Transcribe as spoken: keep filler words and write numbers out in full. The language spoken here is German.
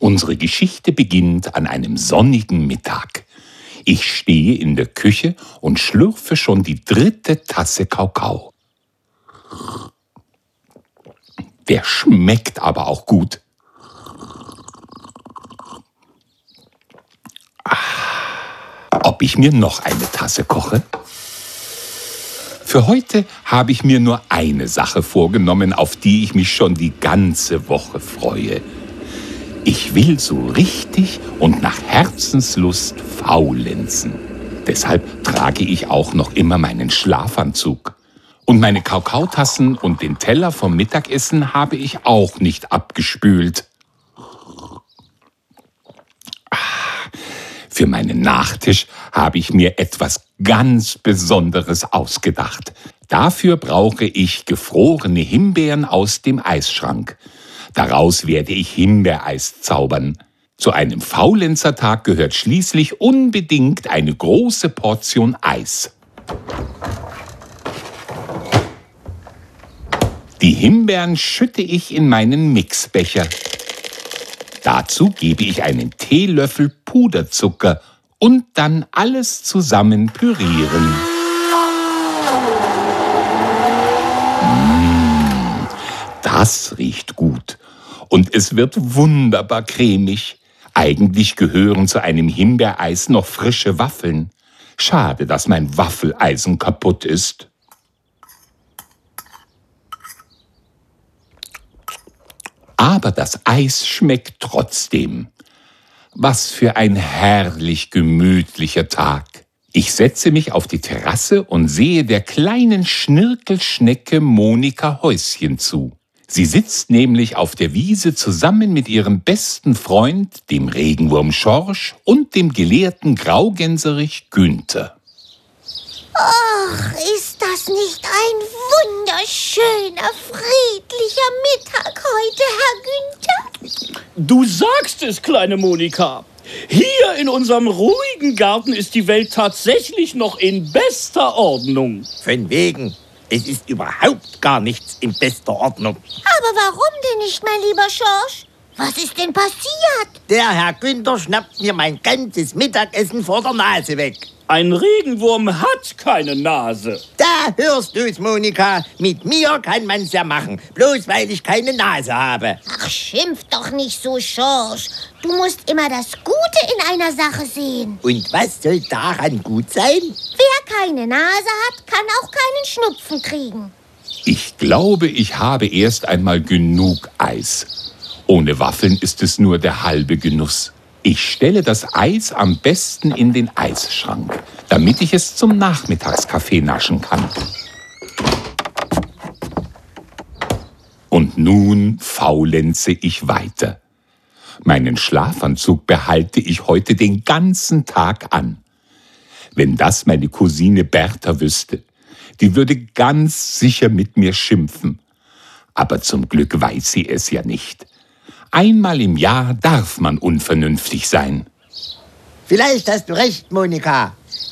Unsere Geschichte beginnt an einem sonnigen Mittag. Ich stehe in der Küche und schlürfe schon die dritte Tasse Kakao. Der schmeckt aber auch gut. Ob ich mir noch eine Tasse koche? Für heute habe ich mir nur eine Sache vorgenommen, auf die ich mich schon die ganze Woche freue. Ich will so richtig und nach Herzenslust faulenzen. Deshalb trage ich auch noch immer meinen Schlafanzug. Und meine Kakaotassen und den Teller vom Mittagessen habe ich auch nicht abgespült. Für meinen Nachtisch habe ich mir etwas ganz Besonderes ausgedacht. Dafür brauche ich gefrorene Himbeeren aus dem Eisschrank. Daraus werde ich Himbeereis zaubern. Zu einem Faulenzertag gehört schließlich unbedingt eine große Portion Eis. Die Himbeeren schütte ich in meinen Mixbecher. Dazu gebe ich einen Teelöffel Puderzucker und dann alles zusammen pürieren. Mmh, das riecht gut und es wird wunderbar cremig. Eigentlich gehören zu einem Himbeereis noch frische Waffeln. Schade, dass mein Waffeleisen kaputt ist. Aber das Eis schmeckt trotzdem. Was für ein herrlich gemütlicher Tag. Ich setze mich auf die Terrasse und sehe der kleinen Schnirkelschnecke Monika Häuschen zu. Sie sitzt nämlich auf der Wiese zusammen mit ihrem besten Freund, dem Regenwurm Schorsch und dem gelehrten Graugänserich Günther. Ach, ist das nicht ein wunderschöner, friedlicher Mittag heute, Herr Günther? Du sagst es, kleine Monika. Hier in unserem ruhigen Garten ist die Welt tatsächlich noch in bester Ordnung. Von wegen. Es ist überhaupt gar nichts in bester Ordnung. Aber warum denn nicht, mein lieber Schorsch? Was ist denn passiert? Der Herr Günther schnappt mir mein ganzes Mittagessen vor der Nase weg. Ein Regenwurm hat keine Nase. Da hörst du's, Monika. Mit mir kann man's ja machen, bloß weil ich keine Nase habe. Ach, schimpf doch nicht so, Schorsch. Du musst immer das Gute in einer Sache sehen. Und was soll daran gut sein? Wer keine Nase hat, kann auch keinen Schnupfen kriegen. Ich glaube, ich habe erst einmal genug Eis. Ohne Waffeln ist es nur der halbe Genuss. Ich stelle das Eis am besten in den Eisschrank, damit ich es zum Nachmittagskaffee naschen kann. Und nun faulenze ich weiter. Meinen Schlafanzug behalte ich heute den ganzen Tag an. Wenn das meine Cousine Bertha wüsste, die würde ganz sicher mit mir schimpfen. Aber zum Glück weiß sie es ja nicht. Einmal im Jahr darf man unvernünftig sein. Vielleicht hast du recht, Monika.